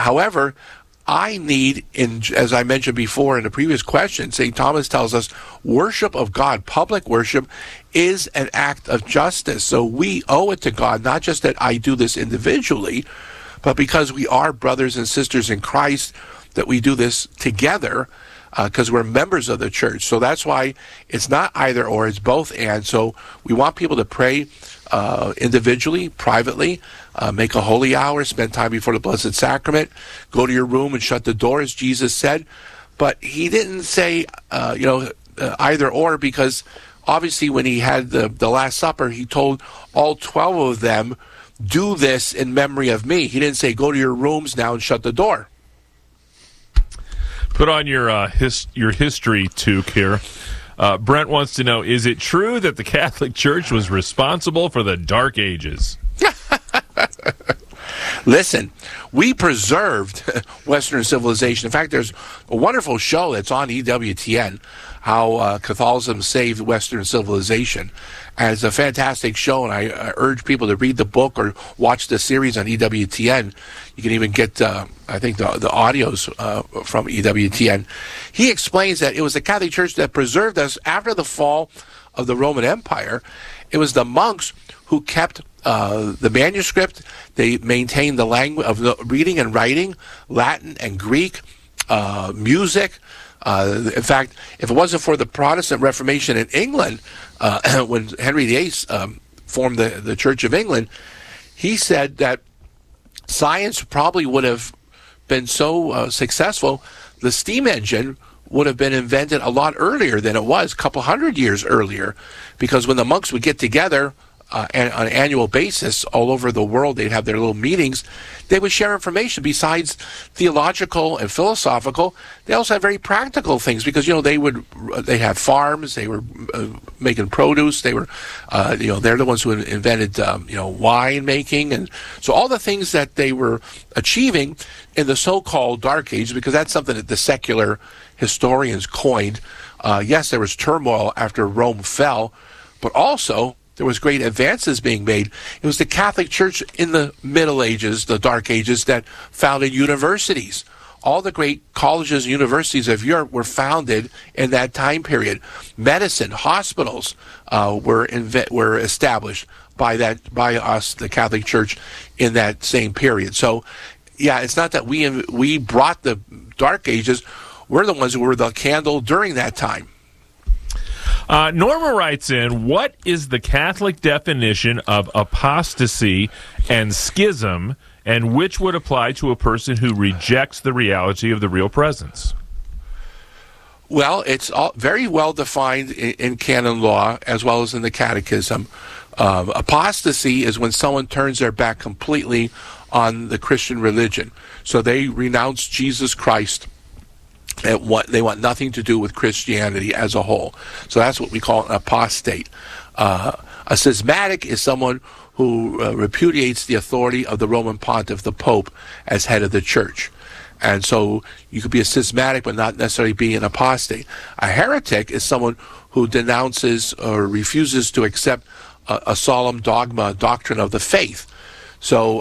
However, I need, as I mentioned before in the previous question, St. Thomas tells us worship of God, public worship, is an act of justice. So we owe it to God, not just that I do this individually, but because we are brothers and sisters in Christ, that we do this together because we're members of the church. So that's why it's not either or, it's both and. So we want people to pray individually, privately, make a holy hour, spend time before the Blessed Sacrament, go to your room and shut the door, as Jesus said. But he didn't say, either or, because obviously when he had the Last Supper, he told all 12 of them, do this in memory of me. He didn't say, go to your rooms now and shut the door. Put on your history toque here. Brent wants to know, is it true that the Catholic Church was responsible for the Dark Ages? Listen, we preserved Western civilization. In fact, there's a wonderful show that's on EWTN, how Catholicism saved Western civilization. And it's a fantastic show, and I urge people to read the book or watch the series on EWTN. You can even get, I think, the audios from EWTN. He explains that it was the Catholic Church that preserved us after the fall of the Roman Empire. It was the monks who kept the manuscript. They maintained the language of the reading and writing, Latin and Greek, music. In fact, if it wasn't for the Protestant Reformation in England, when Henry VIII formed the Church of England, he said that science probably would have been so successful, the steam engine would have been invented a lot earlier than it was, a couple hundred years earlier, because when the monks would get together on an annual basis all over the world, they'd have their little meetings, they would share information besides theological and philosophical. They also had very practical things because, they had farms, they were making produce, they were, they're the ones who invented, wine making. And so all the things that they were achieving in the so-called Dark Ages, because that's something that the secular historians coined. Yes, there was turmoil after Rome fell, but also there was great advances being made. It was the Catholic Church in the Middle Ages, the Dark Ages, that founded universities. All the great colleges and universities of Europe were founded in that time period. Medicine, hospitals were established by us, the Catholic Church, in that same period. So, yeah, it's not that we brought the Dark Ages. We're the ones who were the candle during that time. Norma writes in, what is the Catholic definition of apostasy and schism, and which would apply to a person who rejects the reality of the real presence? Well, it's very well defined in canon law as well as in the catechism. Apostasy is when someone turns their back completely on the Christian religion. So they renounce Jesus Christ. And they want nothing to do with Christianity as a whole. So that's what we call an apostate. A schismatic is someone who repudiates the authority of the Roman pontiff, the Pope, as head of the church. And so you could be a schismatic but not necessarily be an apostate. A heretic is someone who denounces or refuses to accept a solemn doctrine of the faith. So,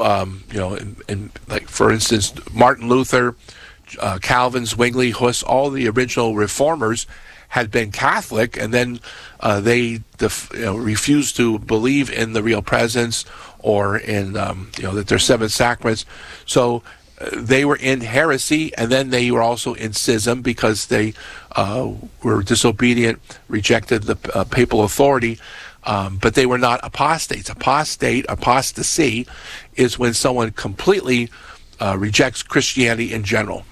like for instance, Martin Luther, Calvin, Zwingli, Huss, all the original reformers had been Catholic, and then they refused to believe in the real presence or in that there's 7 sacraments. So they were in heresy, and then they were also in schism because they were disobedient, rejected the papal authority. But they were not apostates. Apostasy is when someone completely rejects Christianity in general.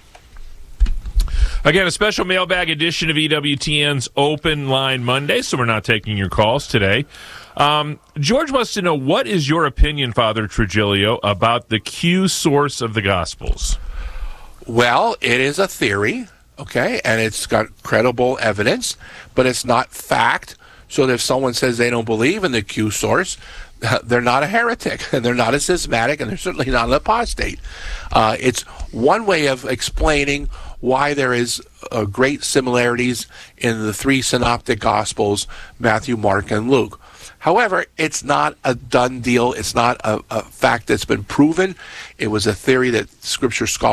Again, a special mailbag edition of EWTN's Open Line Monday, so we're not taking your calls today. George wants to know, what is your opinion, Father Trigilio, about the Q source of the Gospels? Well, it is a theory, okay, and it's got credible evidence, but it's not fact. So that if someone says they don't believe in the Q source, they're not a heretic, and they're not a schismatic, and they're certainly not an apostate. It's one way of explaining why there is great similarities in the 3 synoptic Gospels, Matthew, Mark, and Luke. However, it's not a done deal. It's not a fact that's been proven. It was a theory that Scripture scholars